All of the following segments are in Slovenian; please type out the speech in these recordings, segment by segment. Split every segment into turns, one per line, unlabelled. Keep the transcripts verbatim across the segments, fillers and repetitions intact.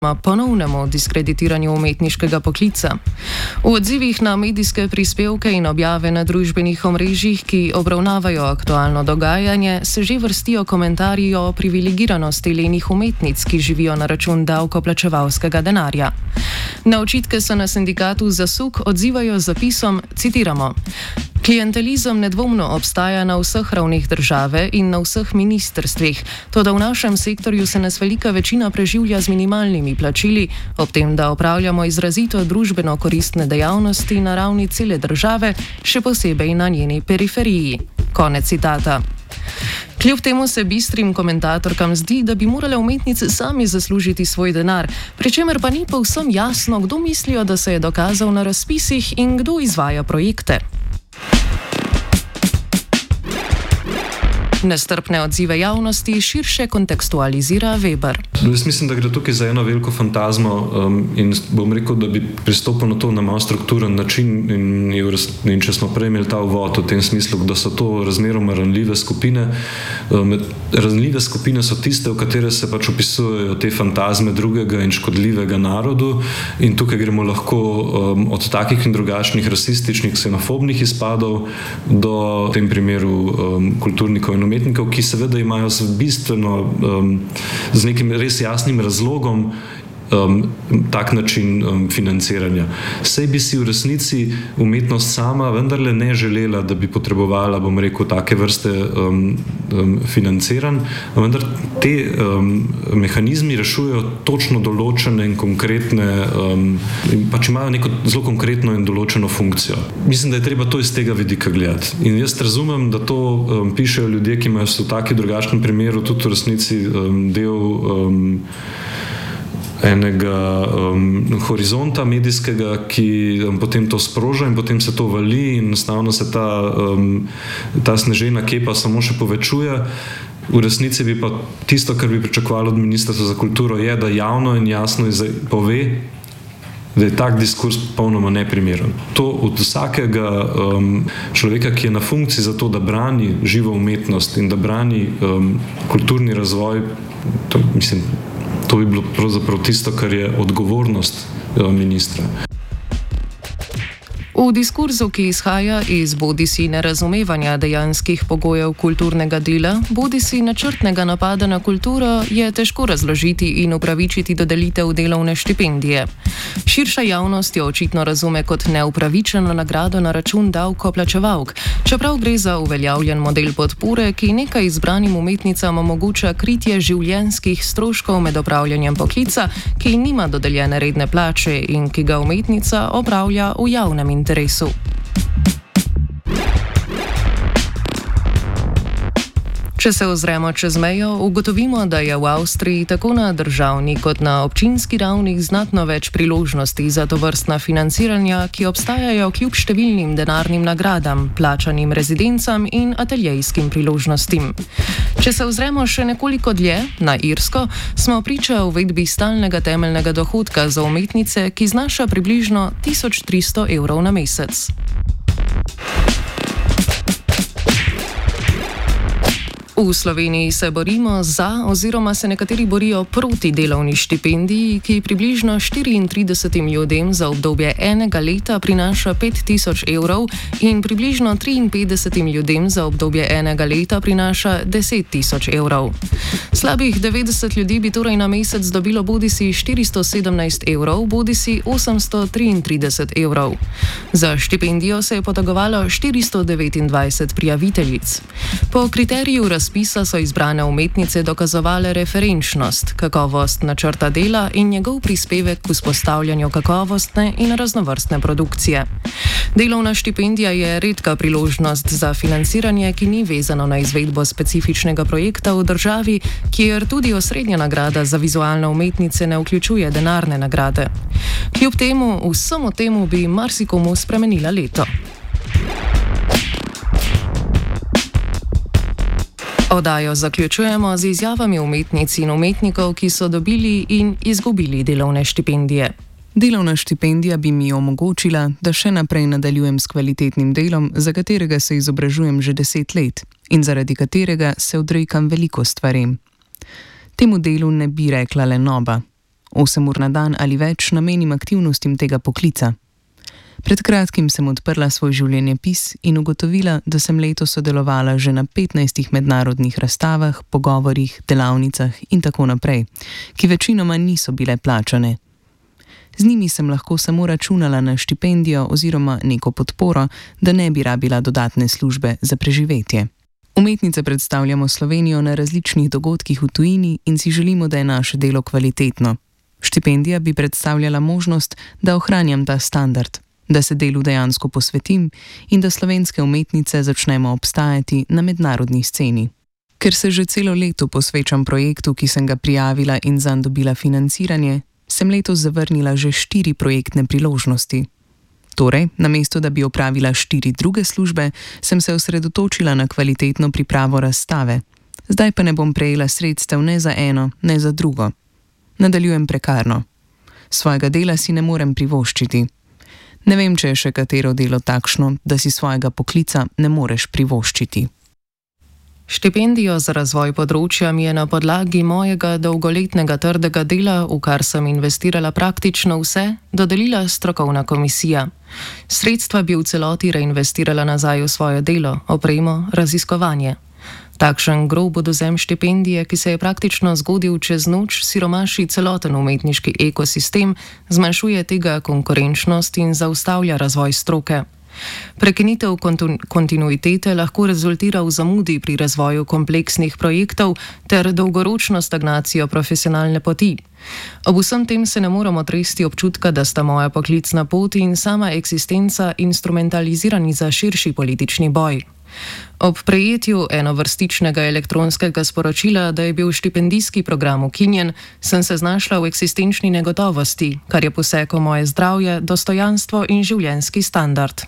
ponovnemu diskreditiranju umetniškega poklica. V odzivih na medijske prispevke in objave na družbenih omrežjih, ki obravnavajo aktualno dogajanje, se že vrstijo komentarji o privilegiranosti lenih umetnic, ki živijo na račun davkoplačevalskega denarja. Na očitke se na sindikatu Zasuk odzivajo z zapisom, citiramo: "Klientelizem nedvomno obstaja na vseh ravneh države in na vseh ministrstvih, toda v našem sektorju se nas velika večina preživlja z minimalnimi plačili, ob tem, da opravljamo izrazito družbeno koristne dejavnosti na ravni cele države, še posebej na njeni periferiji." Konec citata. Kljub temu se bistrim komentatorkam zdi, da bi morale umetnice sami zaslužiti svoj denar, pri čemer pa ni povsem jasno, kdo mislijo, da se je dokazal na razpisih in kdo izvaja projekte. Nestrpne odzive javnosti širše kontekstualizira Weber.
Jaz mislim, da gre tukaj za eno veliko fantazmo um, in bom rekel, da bi pristopil na to na malo strukturen način in, in če smo prej imeli ta uvod v tem smislu, da so to razmeroma ranljive skupine. Um, ranljive skupine so tiste, v katere se pač opisujejo te fantazme drugega in škodljivega narodu in tukaj gremo lahko um, od takih in drugačnih rasističnih, ksenofobnih izpadov do v tem primeru um, kulturnikov in umetnikov, ki seveda imajo z bistveno, um, z nekim res jasnim razlogom um, tak način um, financiranja. Sej bi si v resnici umetnost sama vendarle ne želela, da bi potrebovala, bom rekel, take vrste um, um, financiranj, vendar te um, mehanizmi rešujejo točno določene in konkretne, um, in pač imajo neko zelo konkretno in določeno funkcijo. Mislim, da je treba to iz tega vidika gledati. In jaz razumem, da to um, pišejo ljudje, ki imajo v taki drugačnem primeru tudi v resnici um, del um, enega um, horizonta medijskega, ki um, potem to sproža in potem se to vali in enostavno se ta, um, ta snežena kepa samo še povečuje. V resnici bi pa tisto, kar bi pričakovalo od Ministrstva za kulturo, je, da javno in jasno pove, da je tak diskurs popolnoma neprimeren. To od vsakega um, človeka, ki je na funkciji za to, da brani živo umetnost in da brani um, kulturni razvoj, to, mislim, to bi bilo pravzaprav tisto, kar je odgovornost ministra.
V diskurzu, ki izhaja iz bodisi nerazumevanja dejanskih pogojev kulturnega dela, bodisi načrtnega napada na kulturo, je težko razložiti in upravičiti dodelitev delovne štipendije. Širša javnost jo očitno razume kot neupravičeno nagrado na račun davkoplačevalk, čeprav gre za uveljavljen model podpore, ki nekaj izbranim umetnicam omogoča kritje življenjskih stroškov med opravljanjem poklica, ki nima dodeljene redne plače in ki ga umetnica opravlja v javnem interesu. Interesu. Če se ozremo čez mejo, ugotovimo, da je v Avstriji tako na državni kot na občinski ravni znatno več priložnosti za tovrstna financiranja, ki obstajajo kljub številnim denarnim nagradam, plačanim rezidencam in ateljejskim priložnostim. Če se ozremo še nekoliko dlje, na Irsko, smo priča uvedbi stalnega temeljnega dohodka za umetnice, ki znaša približno tisoč tristo evrov na mesec. V Sloveniji se borimo za oziroma se nekateri borijo proti delovni štipendiji, ki približno štiriintridesetim ljudem za obdobje enega leta prinaša pet tisoč evrov in približno triinpetdesetim ljudem za obdobje enega leta prinaša deset tisoč evrov. Slabih devetdeset ljudi bi torej na mesec dobilo bodisi štiristo sedemnajst evrov, bodisi osemsto triintrideset evrov. Za štipendijo se je potegovalo štiristo devetindvajset prijaviteljic. Po kriteriju razpisa so izbrane umetnice dokazovale referenčnost, kakovost načrta dela in njegov prispevek k vzpostavljanju kakovostne in raznovrstne produkcije. Delovna štipendija je redka priložnost za financiranje, ki ni vezano na izvedbo specifičnega projekta v državi, kjer tudi osrednja nagrada za vizualne umetnice ne vključuje denarne nagrade. Kljub temu, vsemu temu bi marsikomu spremenila leto. Oddajo zaključujemo z izjavami umetnic in umetnikov, ki so dobili in izgubili delovne štipendije.
Delovna štipendija bi mi omogočila, da še naprej nadaljujem s kvalitetnim delom, za katerega se izobražujem že deset let in zaradi katerega se odrekam veliko stvarem. Temu delu ne bi rekla lenoba. Osem ur na dan ali več namenim aktivnostim tega poklica. Pred kratkim sem odprla svoj življenjepis in ugotovila, da sem letos sodelovala že na petnajstih mednarodnih razstavah, pogovorih, delavnicah in tako naprej, ki večinoma niso bile plačane. Z njimi sem lahko samo računala na štipendijo oziroma neko podporo, da ne bi rabila dodatne službe za preživetje. Umetnice predstavljamo Slovenijo na različnih dogodkih v tujini in si želimo, da je naše delo kvalitetno. Štipendija bi predstavljala možnost, da ohranjam ta standard, da se delu dejansko posvetim in da slovenske umetnice začnemo obstajati na mednarodni sceni. Ker se že celo leto posvečam projektu, ki sem ga prijavila in zanj dobila financiranje, sem letos zavrnila že štiri projektne priložnosti. Torej, namesto da bi opravila štiri druge službe, sem se osredotočila na kvalitetno pripravo razstave. Zdaj pa ne bom prejela sredstev ne za eno, ne za drugo. Nadaljujem prekarno. Svojega dela si ne morem privoščiti. Ne vem, če je še katero delo takšno, da si svojega poklica ne moreš privoščiti.
Štipendijo za razvoj področja mi je na podlagi mojega dolgoletnega trdega dela, v kar sem investirala praktično vse, dodelila strokovna komisija. Sredstva bi v celoti reinvestirala nazaj v svoje delo, opremo, raziskovanje. Takšen grob odvzem štipendije, ki se je praktično zgodil čez noč, siromaši celoten umetniški ekosistem, zmanjšuje tega konkurenčnost in zaustavlja razvoj stroke. Prekinitev kontu- kontinuitete lahko rezultira v zamudi pri razvoju kompleksnih projektov ter dolgoročno stagnacijo profesionalne poti. Ob vsem tem se ne moremo otresti občutka, da sta moja poklicna pot in sama eksistenca instrumentalizirani za širši politični boj. Ob prejetju enovrstičnega elektronskega sporočila, da je bil štipendijski program ukinjen, sem se znašla v eksistenčni negotovosti, kar je poseglo moje zdravje, dostojanstvo in življenjski standard.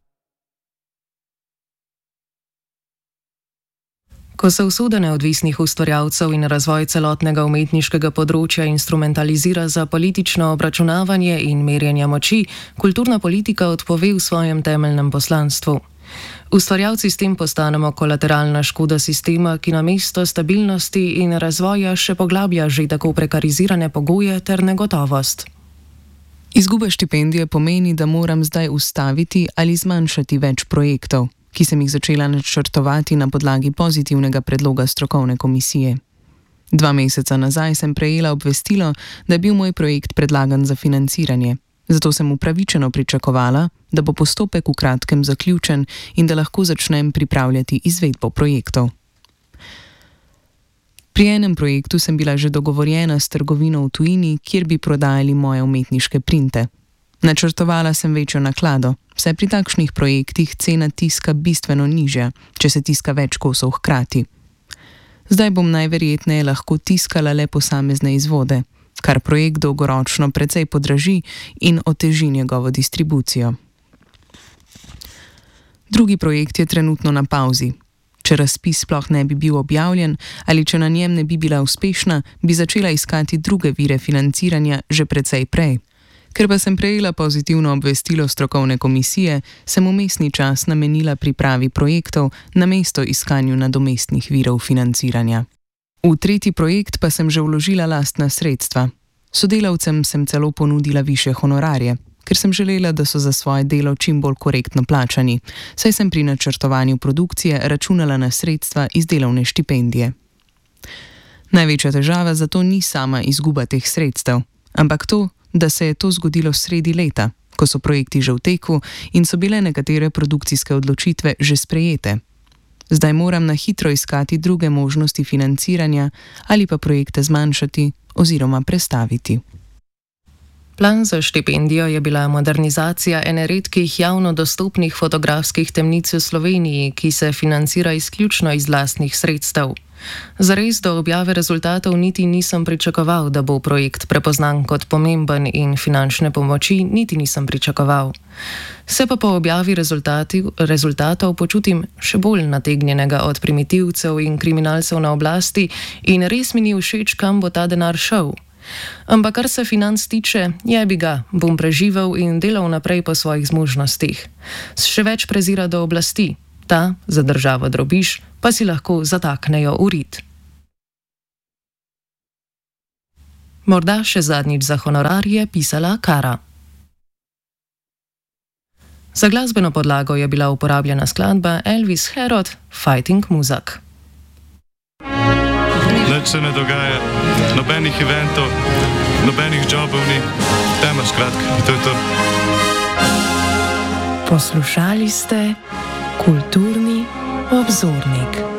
Ko se usoda neodvisnih ustvarjalcev in razvoj celotnega umetniškega področja instrumentalizira za politično obračunavanje in merjenje moči, kulturna politika odpove v svojem temeljnem poslanstvu. Ustvarjalci s tem postanemo kolateralna škoda sistema, ki namesto stabilnosti in razvoja še poglablja že tako prekarizirane pogoje ter negotovost.
Izguba štipendije pomeni, da moram zdaj ustaviti ali zmanjšati več projektov, ki sem jih začela načrtovati na podlagi pozitivnega predloga strokovne komisije. Dva meseca nazaj sem prejela obvestilo, da je bil moj projekt predlagan za financiranje. Zato sem upravičeno pričakovala, da bo postopek v kratkem zaključen in da lahko začnem pripravljati izvedbo projektov. Pri enem projektu sem bila že dogovorjena s trgovino v tujini, kjer bi prodajali moje umetniške printe. Načrtovala sem večjo naklado, saj pri takšnih projektih cena tiska bistveno nižja, če se tiska več kosov hkrati. Zdaj bom najverjetneje lahko tiskala le posamezne izvode, kar projekt dolgoročno precej podraži in oteži njegovo distribucijo. Drugi projekt je trenutno na pauzi. Če razpis sploh ne bi bil objavljen ali če na njem ne bi bila uspešna, bi začela iskati druge vire financiranja že precej prej. Ker pa sem prejela pozitivno obvestilo strokovne komisije, sem vmesni čas namenila pripravi projektov namesto iskanju nadomestnih virov financiranja. V tretji projekt pa sem že vložila lastna sredstva. Sodelavcem sem celo ponudila višje honorarje, ker sem želela, da so za svoje delo čim bolj korektno plačani, saj sem pri načrtovanju produkcije računala na sredstva iz delovne štipendije. Največja težava zato ni sama izguba teh sredstev, ampak to, da se je to zgodilo sredi leta, ko so projekti že v teku in so bile nekatere produkcijske odločitve že sprejete. Zdaj moram na hitro iskati druge možnosti financiranja ali pa projekte zmanjšati oziroma prestaviti.
Plan za štipendijo je bila modernizacija ene redkih javno dostopnih fotografskih temnic v Sloveniji, ki se financira izključno iz lastnih sredstev. Zares do objave rezultatov niti nisem pričakoval, da bo projekt prepoznan kot pomemben in finančne pomoči niti nisem pričakoval. Se pa po objavi rezultatov počutim še bolj nategnjenega od primitivcev in kriminalcev na oblasti in res mi ni všeč, kam bo ta denar šel. Ampak kar se financ tiče, jebi ga, bom preživel in delal naprej po svojih zmožnostih. Še več prezira do oblasti. Ta, za državo drobiž, pa si lahko zataknejo v rit. Morda še zadnjič za honorar je pisala Kara. Za glasbeno podlago je bila uporabljena skladba Elvis Herod Fighting Muzak.
Nič se ne dogaja, nobenih eventov, nobenih jobov ni, tema skratka, to je to.
Poslušali ste Kulturni obzornik.